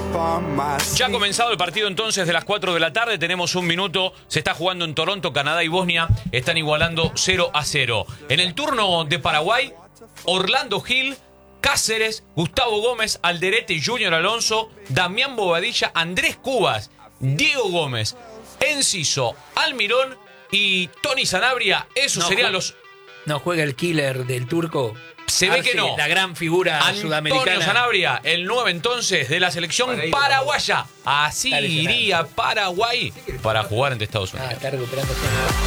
Ya ha comenzado el partido entonces de las 4 de la tarde, tenemos un minuto, se está jugando en Toronto, Canadá y Bosnia están igualando 0-0. En el turno de Paraguay, Orlando Gil, Cáceres, Gustavo Gómez, Alderete, Junior Alonso, Damián Bobadilla, Andrés Cubas, Diego Gómez, Enciso, Almirón y Tony Sanabria. Esos serían los... ¿No juega el killer del turco? Se ve que no. La gran figura sudamericana. Antonio Sanabria, el 9 entonces de la selección paraguaya. Así iría Paraguay para jugar ante Estados Unidos. Está recuperando.